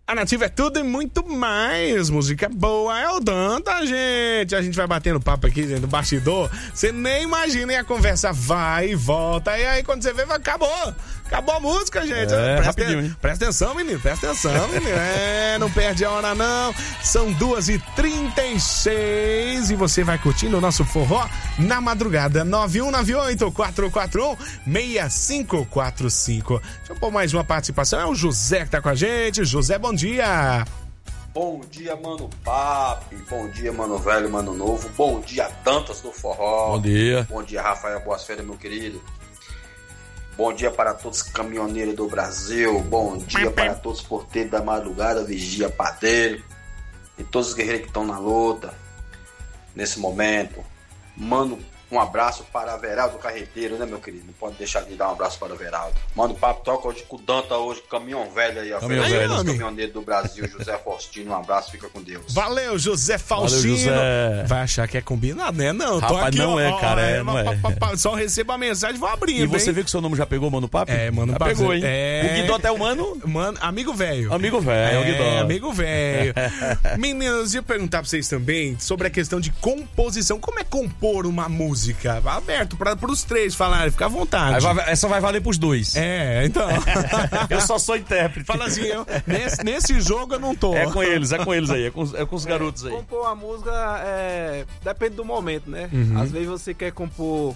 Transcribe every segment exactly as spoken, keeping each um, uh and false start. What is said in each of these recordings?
A Nativa é tudo e muito mais. Música boa é o Danta, gente. A gente vai batendo papo aqui, gente, no bastidor. Você nem imagina, e a conversa vai e volta. E aí, quando você vê, acabou. Acabou a música, gente. É, presta, rapidinho, hein? Presta atenção, menino. Presta atenção, menino. É, não perde a hora, não. São duas e trinta e seis e você vai curtindo o nosso forró na madrugada. nove um nove oito, quatro quatro um, seis cinco quatro cinco. Deixa eu pôr mais uma participação. É o José que tá com a gente. José, bom dia. Bom dia, mano Papi. Bom dia, mano velho, mano novo. Bom dia, Dantas do Forró. Bom dia. Bom dia, Rafael Boas-Feiras, meu querido. Bom dia para todos os caminhoneiros do Brasil. Bom dia para todos os porteiros da madrugada, vigia, padeiro. E todos os guerreiros que estão na luta nesse momento. Mano, um abraço para Veraldo Carreteiro, né, meu querido? Não pode deixar de dar um abraço para o Veraldo. Mano, papo toca hoje com o Danta, hoje, caminhão velho aí, ó. Caminhão Velho, velho. os caminhoneiros do Brasil, José Faustino, um abraço, fica com Deus. Valeu, José Faustino. Valeu, José. Vai achar que é combinado, né? Não, tô Rapaz, aqui, não ó, é, ó, cara, ó, é, não é. pá, pá, pá, só receba a mensagem, vou abrindo, E você hein? vê que o seu nome já pegou, Mano Papo? É, Mano já Papo. pegou, hein? É. O Guidó até o Mano... Mano, amigo velho. Amigo velho, é o Guidó. É, amigo velho. Meninos, ia perguntar pra vocês também sobre a questão de composição. Como é compor uma música? Aberto para os três falarem, fica à vontade. Aí vai- essa vai valer pros dois. É, então. Eu só sou intérprete. Fala assim, eu, nesse, nesse jogo eu não tô. É com eles, é com eles aí, é com, é com os garotos aí. Compor uma música é, depende do momento, né? Uhum. Às vezes você quer compor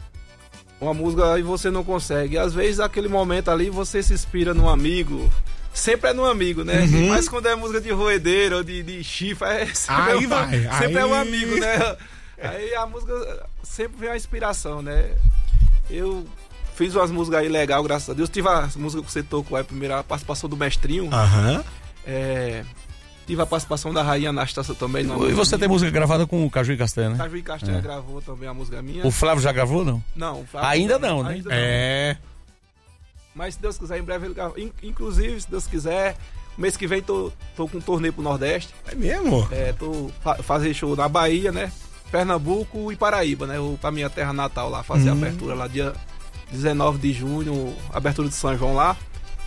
uma música e você não consegue. Às vezes, aquele momento ali, você se inspira num amigo. Sempre é num amigo, né? Uhum. Mas quando é música de roedeira ou de, de chifre, é sempre, Aí é, um, vai, sempre é um aí- amigo, né? Aí a música sempre vem uma inspiração, né? Eu fiz umas músicas aí legal, graças a Deus. Tive a música que você tocou aí, a primeira participação do Mestrinho. Aham. É, tive a participação da Rainha Anastácia também. numa E música você minha. tem música gravada com o Caju e Castanha, né? Caju e Castanha É. gravou também a música minha. O Flávio já gravou, não? Não, o Flávio Ainda não, né? ainda não. É. Mas se Deus quiser, em breve ele grava. In- Inclusive, se Deus quiser, mês que vem tô, tô com um torneio pro Nordeste. É mesmo? É, tô fa fazer show na Bahia, né? Pernambuco e Paraíba, né? Vou pra minha terra natal lá, fazer a Hum. abertura lá, dia dezenove de junho, abertura de São João lá.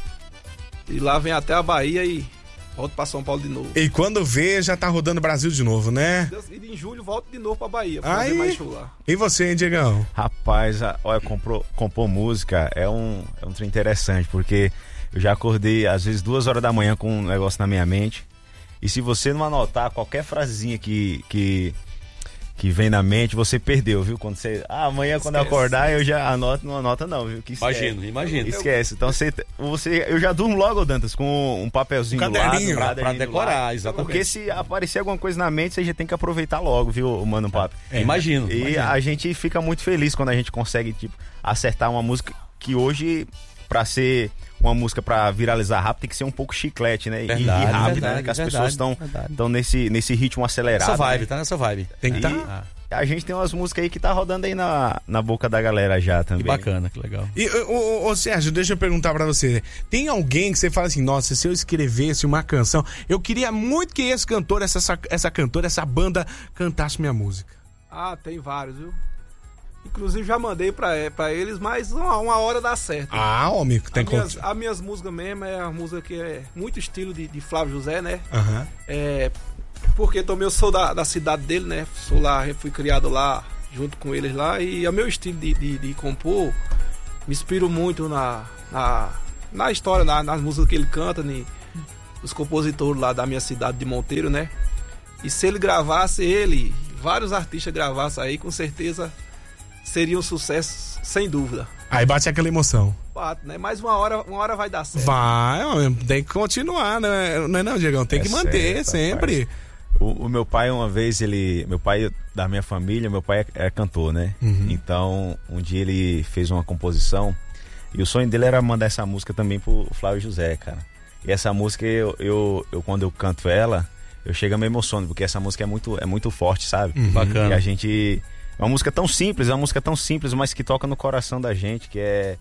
E lá vem até a Bahia e volto pra São Paulo de novo. E quando vê, já tá rodando o Brasil de novo, né? Deus- E em julho volto de novo pra Bahia, pra fazer Aí. mais show lá. E você, hein, Diegão? Rapaz, a- olha, comprou, compor música é um, é um trem interessante, porque eu já acordei às vezes duas horas da manhã com um negócio na minha mente. E se você não anotar qualquer frasezinha que, que, que vem na mente, você perdeu, viu? Quando você. Ah, amanhã quando eu Esquece. acordar, eu já anoto, não anota, não, viu? Que esquece. Imagino, imagino. Esquece. Então você, você. Eu já durmo logo, Dantas, com um papelzinho Um do lado. caderninho, um Pra, caderninho pra do lado. decorar, exatamente. Porque se aparecer alguma coisa na mente, você já tem que aproveitar logo, viu, Mano Papo? Imagino. E imagino. a gente fica muito feliz quando a gente consegue, tipo, acertar uma música que hoje, pra ser uma música pra viralizar rápido, tem que ser um pouco chiclete, né? E- Verdade, e rápido, verdade, né? Que as verdade, pessoas estão verdade. estão nesse, nesse ritmo acelerado. Essa vibe, né? tá nessa vibe. Tem que E tá. a gente tem umas músicas aí que tá rodando aí na, na boca da galera já também. Que bacana, que legal. E, ô, ô, ô, Sérgio, deixa eu perguntar pra você. Tem alguém que você fala assim, nossa, se eu escrevesse uma canção, eu queria muito que esse cantor, essa, essa, essa cantora, essa banda cantasse minha música. Ah, tem vários, viu? Inclusive já mandei pra, é, pra eles, mas uma, uma hora dá certo. Ah, homem, tem As minhas, como... as minhas músicas mesmo é uma música que é muito estilo de, de Flávio José, né? Aham. É, porque também eu sou da, da cidade dele, né? Sou lá, fui criado lá, junto com eles lá. E o meu estilo de, de, de compor, me inspiro muito na, na, na história, na, nas músicas que ele canta, né? Os compositores lá da minha cidade de Monteiro, né? E se ele gravasse, ele, vários artistas gravassem aí, com certeza seria um sucesso, sem dúvida. Aí bate aquela emoção. Bate, né? Mas uma hora, uma hora vai dar certo. Vai, homem, tem que continuar, né? Não é não, Diegão? Tem É que manter certo, sempre. rapaz. O, o meu pai, uma vez, ele. Meu pai da minha família, meu pai é, é cantor, né? Uhum. Então, um dia ele fez uma composição e o sonho dele era mandar essa música também pro Flávio José, cara. E essa música, eu, eu, eu quando eu canto ela, eu chego a me emociono, porque essa música é muito, é muito forte, sabe? Uhum. Bacana. E a gente. É uma música tão simples, é uma música tão simples, mas que toca no coração da gente, que é.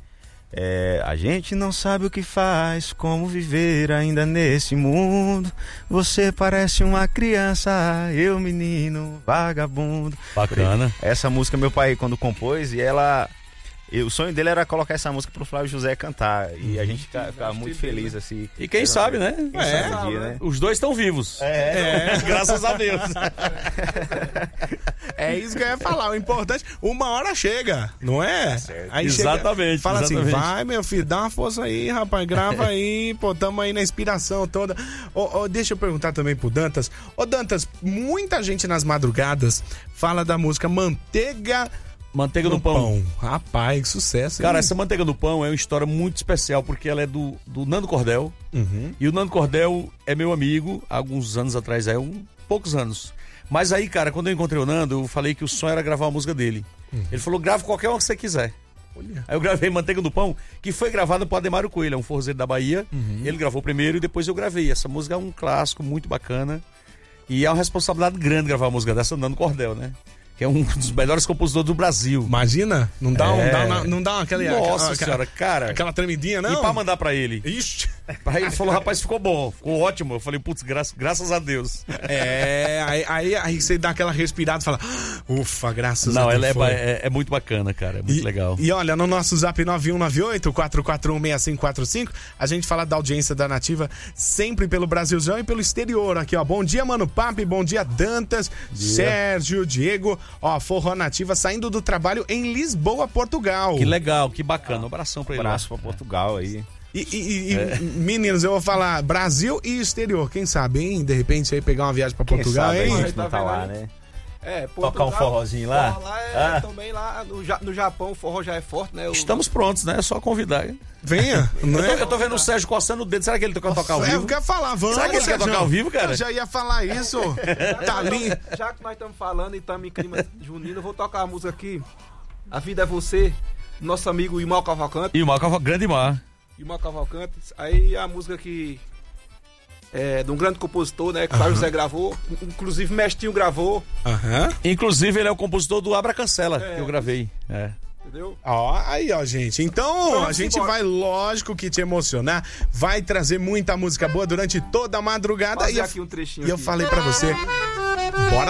É, a gente não sabe o que faz, como viver ainda nesse mundo. Você parece uma criança, eu menino, vagabundo. Bacana. Essa música meu pai quando compôs, e ela E o sonho dele era colocar essa música pro Flávio José cantar. E a gente ficava fica muito feliz, assim. E quem sabe, né? Quem É, sabe um dia, né? Os dois estão vivos. É. É, graças a Deus. É isso que eu ia falar. O importante, uma hora chega, não é? Aí Exatamente, chega, fala exatamente. assim, vai, meu filho, dá uma força aí, rapaz, grava aí, pô, tamo aí na inspiração toda. Ô, ô, deixa eu perguntar também pro Dantas. Ô, Dantas, muita gente nas madrugadas fala da música Manteiga Manteiga no pão. Rapaz, que sucesso, hein? Cara, essa Manteiga no Pão é uma história muito especial, porque ela é do, do Nando Cordel. Uhum. E o Nando Cordel é meu amigo, há alguns anos atrás, é um poucos anos. Mas aí, cara, quando eu encontrei o Nando, eu falei que o sonho era gravar uma música dele. Uhum. Ele falou, grava qualquer uma que você quiser. Olha. Aí eu gravei Manteiga no Pão, que foi gravada por Ademário Coelho, é um forrozeiro da Bahia. Uhum. Ele gravou primeiro e depois eu gravei. Essa música é um clássico muito bacana. E é uma responsabilidade grande gravar uma música dessa do Nando Cordel, né? Que é um dos melhores compositores do Brasil. Imagina, não dá, É. um, dá uma, não dá aquela, Nossa aquela, senhora, cara. aquela tremidinha, não? E pra mandar pra ele? Ixi. Aí ele falou, rapaz, ficou bom, ficou ótimo. Eu falei, putz, gra graças a Deus. É, aí, aí, aí você dá aquela respirada e fala, ufa, graças Não, a Deus. ela é, foi. é, é muito bacana, cara, é muito E, legal. e olha, no nosso zap nove um nove oito, quatro quatro um, seis cinco quatro cinco, a gente fala da audiência da Nativa sempre pelo Brasilzão e pelo exterior aqui, ó. Bom dia, Mano Papi, bom dia, Dantas, dia. Sérgio, Diego, ó, Forró Nativa saindo do trabalho em Lisboa, Portugal. Que legal, que bacana, um abração pra Um ele. abraço pra Portugal aí. E, e, e é. meninos, eu vou falar Brasil e exterior, quem sabe, hein? De repente aí pegar uma viagem pra Quem Portugal, sabe hein? a gente não tá lá, né? É, Tocar um forrozinho lá? Forró lá é, Ah. também lá no, Ja- no Japão o forró já é forte, né? O- Estamos prontos, né? É só convidar. hein? Venha, não Eu tô, é? eu tô vendo o Sérgio coçando o dedo. Será que ele quer tocar ao É, eu vivo? quero falar, vamos. Será que ele quer Sérgio. tocar ao vivo, cara? Eu já ia falar isso. Tá lindo. Já que nós estamos falando e estamos em clima junino, eu vou tocar a música aqui. A Vida é Você, nosso amigo Imal Cavalcante. E o Marco Grande Mar. Imal Cavalcante. Aí a música que é de um grande compositor, né? Que o Flávio José gravou. Inclusive Mestinho gravou, Aham. Inclusive, ele é o compositor do Abra Cancela, É. que eu gravei. É. entendeu? Ó, aí, ó, gente. Então, Vamos a gente embora. vai, lógico que te emocionar. Vai trazer muita música boa durante toda a madrugada. Fazer E eu, aqui um trechinho e eu aqui. falei pra você, bora